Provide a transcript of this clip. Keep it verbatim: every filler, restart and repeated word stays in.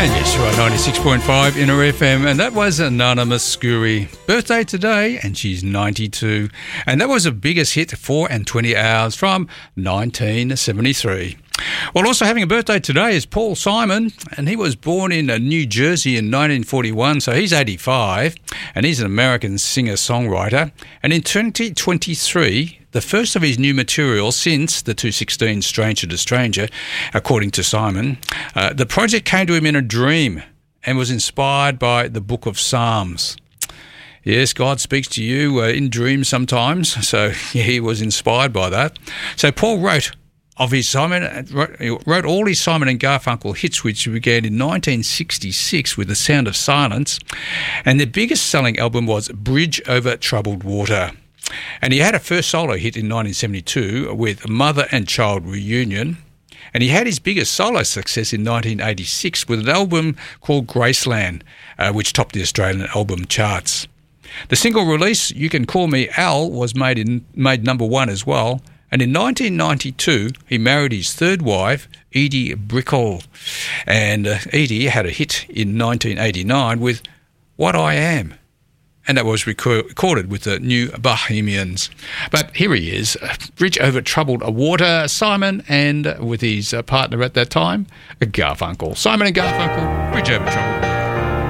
And yes, you're right, ninety-six point five Inner F M, and that was Nana Mouskouri. Birthday today, and she's ninety-two. And that was the biggest hit, four and twenty hours, from nineteen seventy-three. Well, also having a birthday today is Paul Simon, and he was born in New Jersey in nineteen forty-one, so he's eighty-five, and he's an American singer-songwriter. And in twenty twenty-three, the first of his new material since the two sixteen Stranger to Stranger, according to Simon, uh, the project came to him in a dream and was inspired by the Book of Psalms. Yes, God speaks to you uh, in dreams sometimes, so he was inspired by that. So Paul wrote of his Simon wrote, wrote all his Simon and Garfunkel hits, which began in nineteen sixty-six with The Sound of Silence, and their biggest selling album was Bridge Over Troubled Water. And he had a first solo hit in nineteen seventy-two with Mother and Child Reunion. And he had his biggest solo success in nineteen eighty-six with an album called Graceland, uh, which topped the Australian album charts. The single release, You Can Call Me Al, was made in made number one as well. And in nineteen ninety-two, he married his third wife, Edie Brickell. And uh, Edie had a hit in nineteen eighty-nine with What I Am. And that was reco- recorded with the New Bohemians. But here he is, Bridge Over Troubled Water, Simon, and with his uh, partner at that time, Garfunkel. Simon and Garfunkel, Bridge Over Troubled Water.